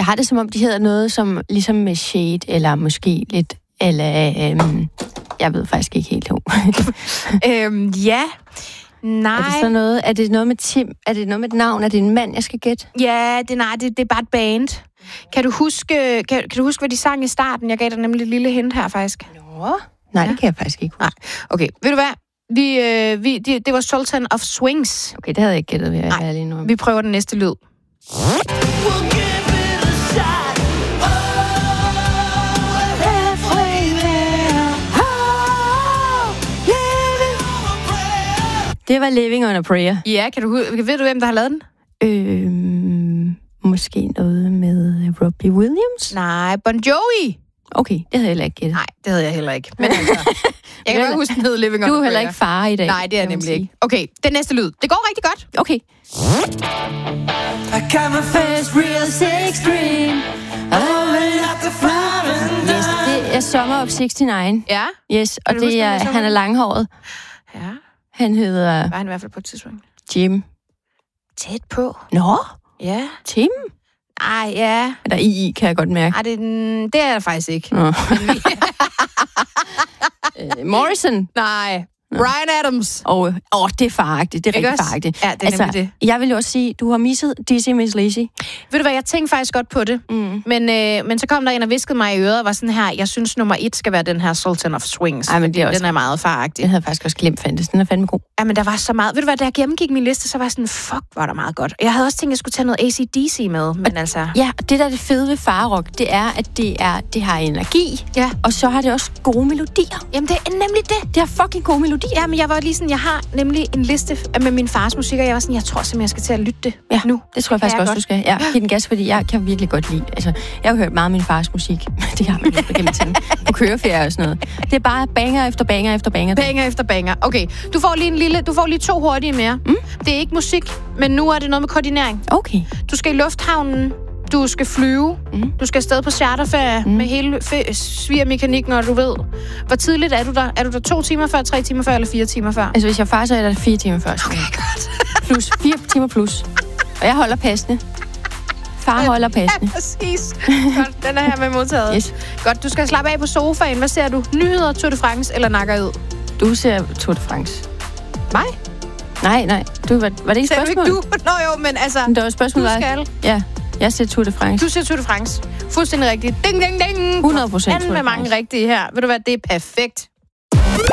har det som om, de hedder noget som ligesom med shade, eller måske lidt, eller jeg ved faktisk ikke helt ja. Nej. Er det så noget? Er det noget med Tim? Er det noget med et navn? Er det en mand, jeg skal gætte? Ja, det er bare et band. Kan du huske, hvad de sang i starten? Jeg gav dig nemlig et lille hint her, faktisk. Nå. Nej, det kan jeg faktisk ikke huske. Nej. Okay, ved du hvad? Det var Sultan of Swings. Okay, det havde jeg ikke gættet, vil jeg være lige nu. Vi prøver den næste lyd. Det var Living on a Prayer. Ja, ved du, hvem der har lavet den? Måske noget med Robbie Williams? Nej, Bon Jovi. Okay, det havde jeg heller ikke gættet. Nej, det havde jeg heller ikke. Men altså, jeg kan godt huske, den hed Living on a Prayer. Du er heller ikke far i dag. Nej, det er jeg nemlig ikke. Okay, den næste lyd. Det går rigtig godt. Okay. I got my first real sex dream. Yes, det er Summer of 69. Ja. Yes, og det er, han er langhåret. Ja. Han hedder... Var han i hvert fald på et tidspunkt? Jim. Tæt på. Nå? Ja. Tim? Ej, ja. Der er I, kan jeg godt mærke. Ej, det er der faktisk ikke. Morrison? Nej. Bryan Adams. Det er faragtigt. Det er rigtig faragtigt. Ja, det er nemlig det. Jeg vil jo også sige, du har misset Dizzy Miss Lizzy. Ved du hvad, jeg tænkte faktisk godt på det. Men så kom der en og viskede mig i øret og var sådan her, jeg synes nummer 1 skal være den her Sultan of Swings. Ej, men det er også... Den er meget faragtig. Den havde jeg faktisk også glemt, fandtes. Den er fandme god. Ja, men der var så meget. Ved du hvad, da jeg gennemgik min liste, så var jeg sådan, fuck, var der meget godt. Jeg havde også tænkt, at jeg skulle tage noget AC/DC med, men altså... Ja, det der er det fede ved farrock, det er, at det har energi, og så har det også gode melodier. Jamen, det er nemlig det. Det har fucking gode melodier. Ja, men jeg var lige sådan, jeg har nemlig en liste med min fars musik, og jeg var sådan, jeg tror simpelthen, jeg skal til at lytte det nu. Det tror jeg faktisk også, du skal. Ja, giv den gas, fordi jeg kan virkelig godt lide. Altså, jeg har hørt meget af min fars musik. Det har man lidt gennem tiden. På køreferie og sådan noget. Det er bare banger efter banger efter banger. Banger efter banger. Okay, du får lige 2 hurtige mere. Det er ikke musik, men nu er det noget med koordinering. Okay. Du skal i lufthavnen. Du skal flyve. Du skal afsted på charterferie med hele svigermekanikken, og du ved. Hvor tidligt er du der? Er du der 2 timer før, 3 timer før eller 4 timer før? Altså, hvis jeg far, så er der 4 timer før. Okay, godt. Plus 4 timer plus. Og jeg holder passende. Far holder passende. Ja, præcis. Godt, den er her med modtaget. Yes. Godt, du skal slappe af på sofaen. Hvad ser du? Nyheder, Tour de France eller nakker ud? Du ser Tour de France. Mig? Nej. Var det ikke et spørgsmål? Du? Nå jo, men altså... Men det var et spørgsmål, du skal. Ja, jeg ser Tour de France. Du ser Tour de France. Fuldstændig rigtigt. Ding, ding, ding. 100% Tour de France. Med mange rigtige her. Ved du hvad, det er perfekt.